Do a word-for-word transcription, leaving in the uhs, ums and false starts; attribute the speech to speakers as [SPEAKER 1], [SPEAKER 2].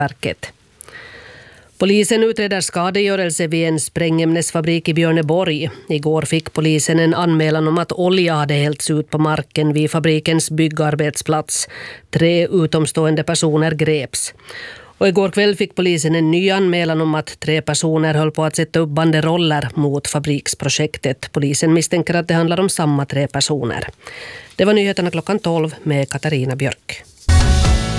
[SPEAKER 1] verket. Polisen utreder skadegörelse vid en sprängämnesfabrik i Björneborg. Igår fick polisen en anmälan om att olja hade hällts ut på marken vid fabrikens byggarbetsplats. Tre utomstående personer greps. Och igår kväll fick polisen en ny anmälan om att tre personer höll på att sätta upp banderoller mot fabriksprojektet. Polisen misstänker att det handlar om samma tre personer. Det var nyheterna klockan tolv med Katarina Björk.